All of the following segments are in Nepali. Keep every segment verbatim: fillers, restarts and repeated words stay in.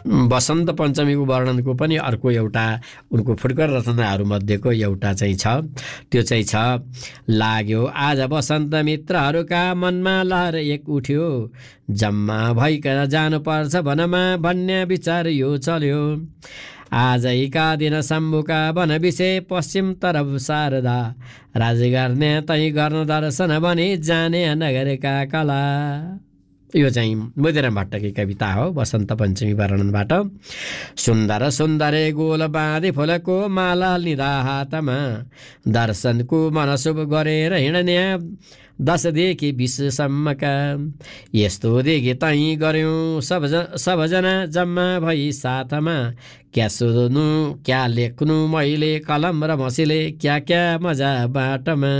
वसन्त पञ्चमीको वर्णनको पनि अर्को एउटा उनको फुटकर रचनाहरूमध्येको एउटा चाहिँ छ। त्यो चाहिँ छ, लाग्यो आज वसन्त मित्रहरूका मनमा लहर एक उठ्यो, जम्मा भइकन जानुपर्छ वनमा भन्ने विचार यो चल्यो। आजैका दिन शम्भुका वन विषय पश्चिम तरफ शारदा, राज गर्ने तै गर्न दर्शन भने जाने नगरका कला। यो चाहिँ मोतीराम भट्टकी कविता हो वसन्त पञ्चमी वर्णनबाट। सुन्दर सुन्दरे गोल बाँधे फुलको माला लिँदा हातमा, दर्शनको मनशुभ गरेर हिँड्ने दसदेखि बिससम्मका, यस्तो देखे तै गऱ्यौँ सबजना सबजना जम्मा भई साथमा, क्या सोध्नु क्या लेख्नु मैले कलम र मसीले, क्या क्या मजा बाटोमा।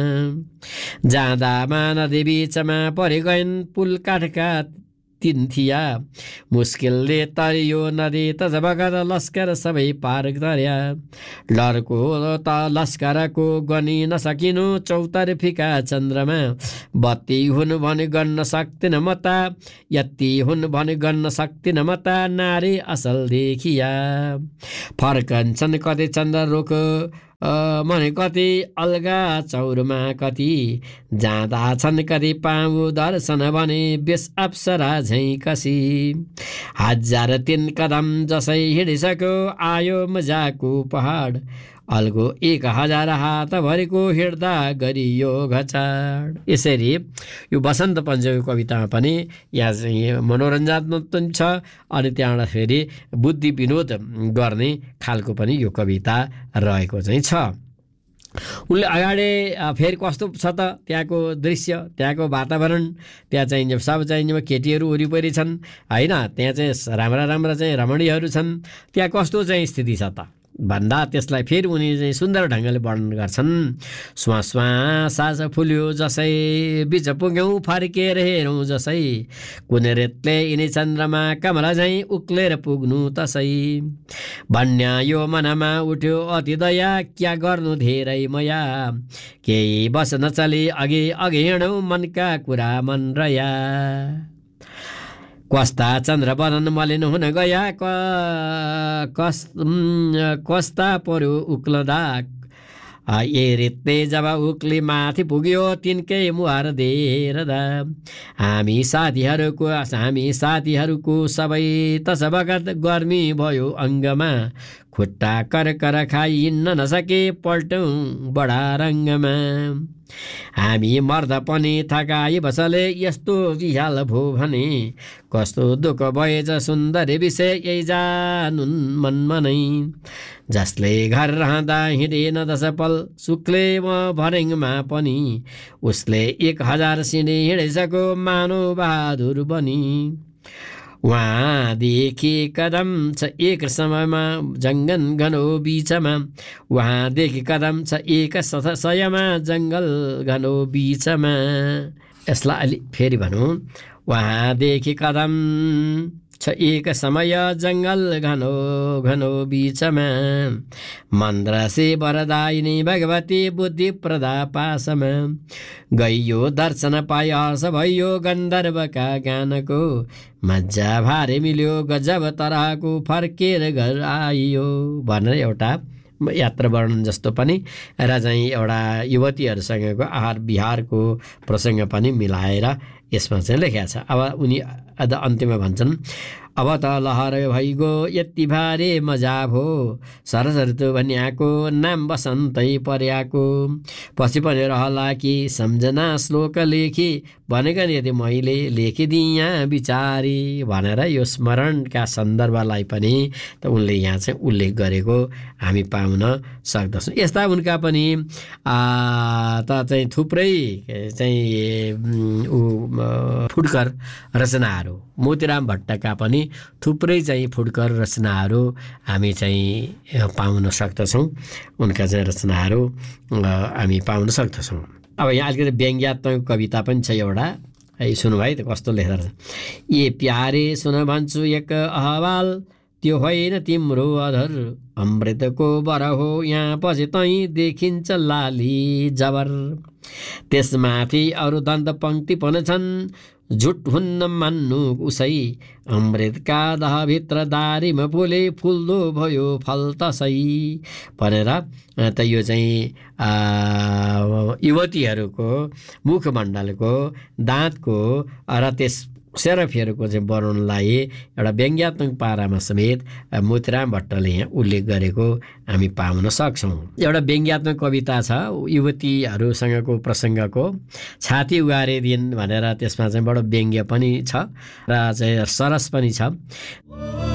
जाँदामा नदी बिचमा परि गइन् पुल काठका तिन थिया, मुस्किलले तरियो नदी त जबगत लस्कर सबै पार गर्या। लड्को त लस्करको गनी नसकिनु चौतर्फीका चन्द्रमा, बत्ती हुन् भने गर्न सक्दिन मता, यति हुन् भने गर्न सक्दिन मता, नारी असल देखिया। फर्कन्छन् कति चन्द्र रुख भने कति अल्गा चौरमा कति, जाँदा छन् कति पाऊ दर्शन भने बेस अप्सरा झैँ कसी। हजार तीन कदम जसै हिँडिसक्यो आयो मजाको पहाड, अल्गो एक हजार हात भरिको हिँड्दा गरियो घचाड। यसरी यो वसन्त पञ्चमी कवितामा पनि यहाँ चाहिँ मनोरञ्जनात्मक पनि छ, अनि त्यहाँबाट फेरि बुद्धि विनोद गर्ने खालको पनि यो कविता रहेको चाहिँ छ। उनले अगाडि फेरि कस्तो छ त त्यहाँको दृश्य, त्यहाँको वातावरण, त्यहाँ चाहिँ सब चाहिँ केटीहरू वरिपरि छन् होइन, त्यहाँ चाहिँ राम्रा राम्रा चाहिँ रमणीहरू छन्, त्यहाँ कस्तो चाहिँ स्थिति छ त भन्दा त्यसलाई फेरि उनी चाहिँ सुन्दर ढङ्गले वर्णन गर्छन्। स्वा स्वा सास फुल्यो जसै, बिच पुग्यौँ फर्केर हेरौँ जसै, कुनै रेतले यिनी चन्द्रमा कमला झैँ उक्लेर पुग्नु तसै। भन्या यो मनमा उठ्यो अति दया, क्या गर्नु धेरै मया, केही बस नचली अघि अघि हिँडौँ मनका कुरा मन रया। कस्ता चन्द्र बदन मलिन हुन गया, कस कस्ता पर्यो उक्लदा, ए रेतले जब उक्ली माथि पुग्यो तिनकै मुहार देख्दा। हामी साथीहरूको हामी साथीहरूको सबै तसबगत गर्मी भयो अङ्गमा, खुट्टा कर कर खाइ हिँड्न नसके पल्टौँ बडा रङ्गमा। हामी मर्दा पनि थकाइ बसले यस्तो विहाल भो भने, कस्तो दुःख भएछ सुन्दर विषय यही जानुन् मनमा नै। जसले घर रहँदा हिँडेन दस पल सुक्ले म भरेङमा पनि, उसले एक हजार सिँढी हिँडिसक्यो मानव बहादुर बनी। वहाँदेखि कदम छ एक समयमा जङ्गल घनो बिचमा, वहाँदेखि कदम छ एक सयमा जङ्गल घनो बिचमा। यसलाई अलि फेरि भनौँ, वहाँदेखि कदम छ एक समय जङ्गल घनो घनो बिचमा, मन्द्रसे वरदायिनी भगवती बुद्धि प्रदा पासमा। गइयो दर्शन पाइ हर्ष भयो गन्धर्वका गानको, मजा भारे मिल्यो गजब तरहको फर्केर घर आइयो भनेर एउटा यात्रा वर्णन जस्तो पनि र चाहिँ एउटा युवतीहरूसँगको आहार विहारको प्रसङ्ग पनि मिलाएर यसमा चाहिँ लेखेको छ। अब उनी अझ अन्त्यमा भन्छन्, अब त लहर भइगो यति भारे मजा भो, सरस ऋतु भनिआको नाम बसन्तै पर्याको। पछि पनि रहला कि सम्झना श्लोक लेखी, भनेका नि यदि मैले लेखिदिया विचारी भनेर यो स्मरणका सन्दर्भलाई पनि त उनले यहाँ चाहिँ उल्लेख गरेको हामी पाउन सक्दछौँ। यस्ता उनका पनि त चाहिँ थुप्रै चाहिँ ऊ फुटकर रचनाहरू, मोतीराम भट्टका पनि थुप्रै चाहिँ फुटकर रचनाहरू हामी चाहिँ पाउन सक्दछौँ। उनका चाहिँ रचनाहरू हामी पाउन सक्दछौँ। अब यहाँ अलिकति व्यङ्ग्यात्मक कविता पनि छ एउटा, है सुन्नु भाइ त कस्तो लेख्दा रहेछ। ए प्यारे सुन भन्छु एक अहवाल, त्यो होइन तिम्रो अधर, अमृतको बर हो यहाँ पछि तैँ देखिन्छ लाली जबर। त्यसमाथि अरू दन्त पङ्क्ति पनि छन्, झुट हुन्न मान्नु उसै अमृतका दहभित्र दारिम फुले फुल्दो भयो फल तसै भनेर त यो चाहिँ युवतीहरूको मुखमण्डलको दाँतको र त्यस सेरफीहरूको चाहिँ वर्णनलाई एउटा व्यङ्ग्यात्मक पारामा समेत मोतीराम भट्टले यहाँ उल्लेख गरेको हामी पाउन सक्छौँ। एउटा व्यङ्ग्यात्मक कविता छ युवतीहरूसँगको प्रसङ्गको, छाती उगारे दिन भनेर, त्यसमा चाहिँ बडो व्यङ्ग्य पनि छ र चाहिँ सरस पनि छ।